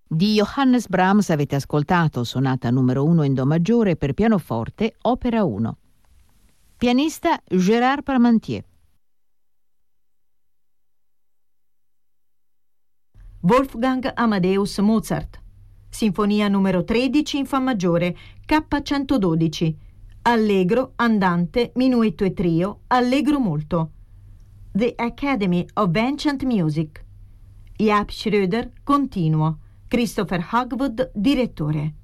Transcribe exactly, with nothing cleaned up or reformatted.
Di Johannes Brahms avete ascoltato sonata numero uno in do maggiore per pianoforte, opera uno. Pianista Gérard Parmentier. Wolfgang Amadeus Mozart. Sinfonia numero tredici in fa maggiore, K centododici. Allegro, andante, minuetto e trio, allegro molto. The Academy of Ancient Music. Jaap Schröder, continuo. Christopher Hogwood, direttore.